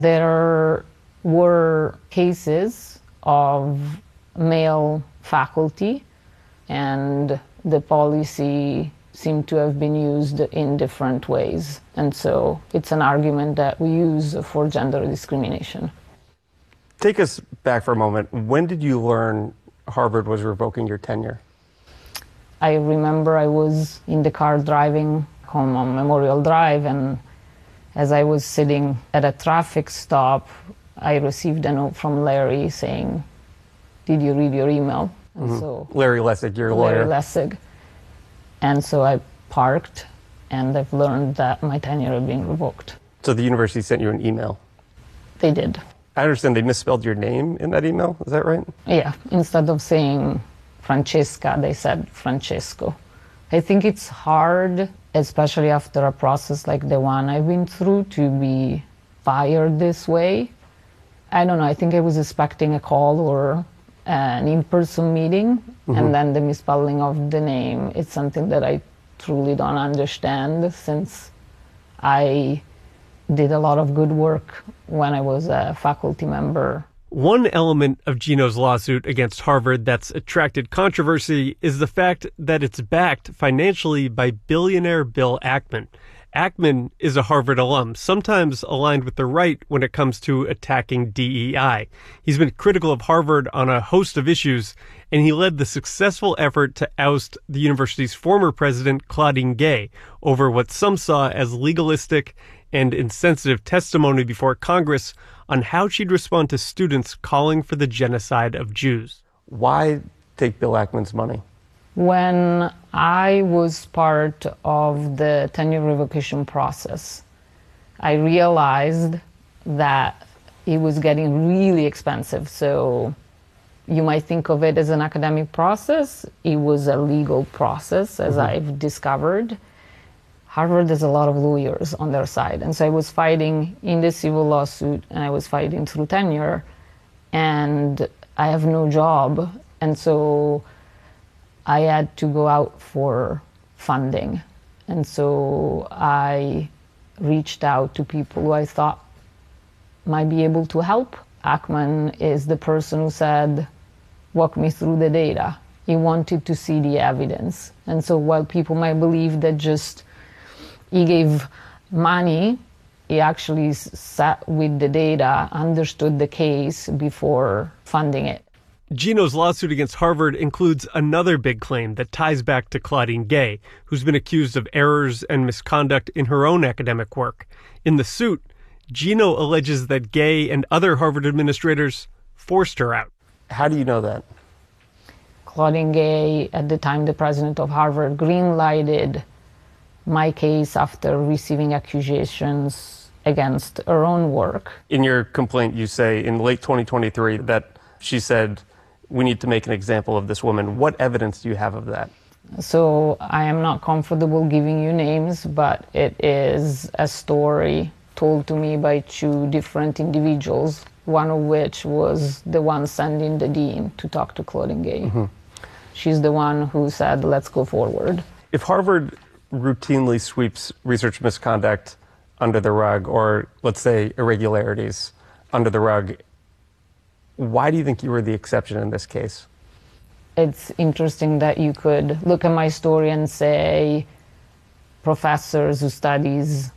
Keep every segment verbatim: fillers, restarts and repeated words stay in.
There were cases of male faculty, and the policy seemed to have been used in different ways. And so it's an argument that we use for gender discrimination. Take us back for a moment. When did you learn Harvard was revoking your tenure? I remember I was in the car driving home on Memorial Drive, and as I was sitting at a traffic stop, I received a note from Larry saying, "Did you read your email?" And mm-hmm. so Larry Lessig, your Larry lawyer. Lessig. And so I parked, and I've learned that my tenure had been revoked. So the university sent you an email? They did. I understand they misspelled your name in that email. Is that right? Yeah. Instead of saying Francesca, they said Francesco. I think it's hard, especially after a process like the one I've been through, to be fired this way. I don't know. I think I was expecting a call or an in-person meeting, mm-hmm. and then the misspelling of the name, it's something that I truly don't understand, since I did a lot of good work when I was a faculty member. One element of Gino's lawsuit against Harvard that's attracted controversy is the fact that it's backed financially by billionaire Bill Ackman. Ackman is a Harvard alum, sometimes aligned with the right when it comes to attacking D E I. He's been critical of Harvard on a host of issues, and he led the successful effort to oust the university's former president, Claudine Gay, over what some saw as legalistic and insensitive testimony before Congress on how she'd respond to students calling for the genocide of Jews. Why take Bill Ackman's money? When I was part of the tenure revocation process, I realized that it was getting really expensive. So you might think of it as an academic process. It was a legal process, as mm-hmm. I've discovered. Harvard has a lot of lawyers on their side. And so I was fighting in the civil lawsuit, and I was fighting through tenure, and I have no job. And so I had to go out for funding. And so I reached out to people who I thought might be able to help. Ackman is the person who said, walk me through the data. He wanted to see the evidence. And so while people might believe that just he gave money, he actually sat with the data, understood the case before funding it. Gino's lawsuit against Harvard includes another big claim that ties back to Claudine Gay, who's been accused of errors and misconduct in her own academic work. In the suit, Gino alleges that Gay and other Harvard administrators forced her out. How do you know that? Claudine Gay, at the time the president of Harvard, green-lighted my case after receiving accusations against her own work. In your complaint, you say in late twenty twenty-three that she said, we need to make an example of this woman. What evidence do you have of that? So I am not comfortable giving you names, but it is a story told to me by two different individuals, one of which was the one sending the dean to talk to Claudine Gay. Mm-hmm. She's the one who said, let's go forward. If Harvard routinely sweeps research misconduct under the rug, or let's say irregularities under the rug, why do you think you were the exception in this case? It's interesting that you could look at my story and say professors who studies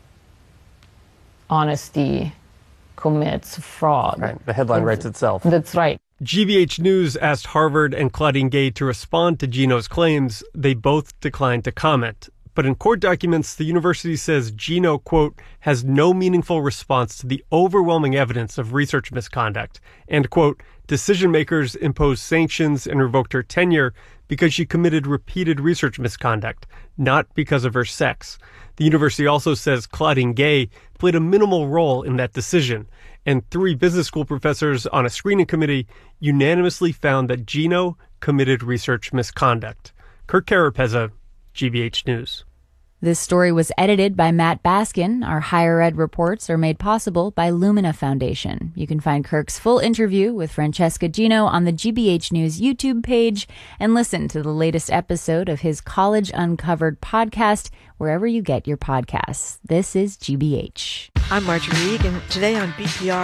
honesty commits fraud. Right. The headline it's, writes itself. That's right. G B H News asked Harvard and Claudine Gay to respond to Gino's claims. They both declined to comment. But in court documents, the university says Gino, quote, has no meaningful response to the overwhelming evidence of research misconduct, and, quote, decision makers imposed sanctions and revoked her tenure because she committed repeated research misconduct, not because of her sex. The university also says Claudine Gay played a minimal role in that decision, and three business school professors on a screening committee unanimously found that Gino committed research misconduct. Kirk Carapezza, G B H News. This story was edited by Matt Baskin. Our higher ed reports are made possible by Lumina Foundation. You can find Kirk's full interview with Francesca Gino on the G B H News YouTube page and listen to the latest episode of his College Uncovered podcast wherever you get your podcasts. This is G B H. I'm Marjorie Reed, and today on B P R,